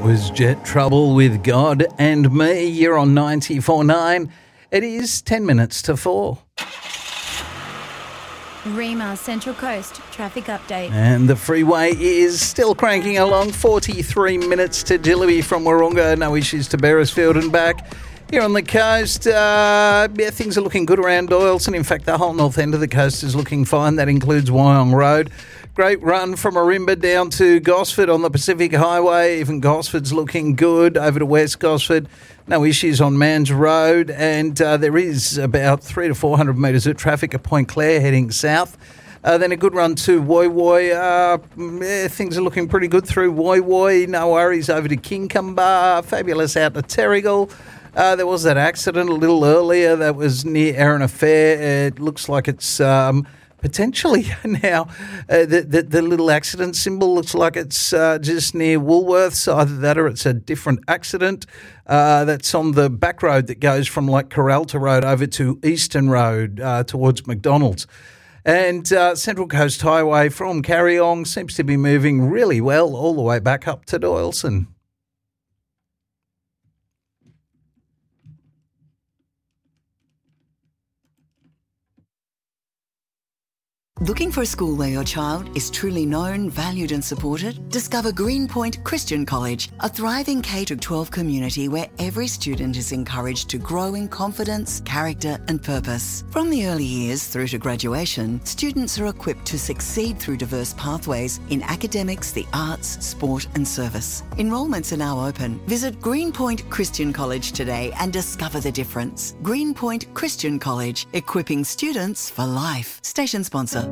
Was Jet Trouble with God and Me. You're on 94.9. It is 10 minutes to 4. Rima Central Coast traffic update. And the freeway is still cranking along. 43 minutes to Jillaby from Wahroonga. No issues to Beresfield and back. Here on the coast, things are looking good around Doyleson. In fact, the whole north end of the coast is looking fine. That includes Wyong Road. Great run from Ourimbah down to Gosford on the Pacific Highway. Even Gosford's looking good. Over to West Gosford, no issues on Mans Road. And there is about 300 to 400 metres of traffic at Point Clare heading south. Then a good run to Woy Woy. Things are looking pretty good through Woy Woy. No worries over to Kincumber. Fabulous out to Terrigal. There was that accident a little earlier that was near Erina Fair. It looks like it's potentially now the little accident symbol looks like it's just near Woolworths. Either that or it's a different accident. That's on the back road that goes from like Coralta Road over to Eastern Road towards McDonald's. And Central Coast Highway from Carryong seems to be moving really well all the way back up to Doyleson. Looking for a school where your child is truly known, valued and supported? Discover Greenpoint Christian College, a thriving K-12 community where every student is encouraged to grow in confidence, character and purpose. From the early years through to graduation, students are equipped to succeed through diverse pathways in academics, the arts, sport and service. Enrolments are now open. Visit Greenpoint Christian College today and discover the difference. Greenpoint Christian College, equipping students for life. Station sponsor.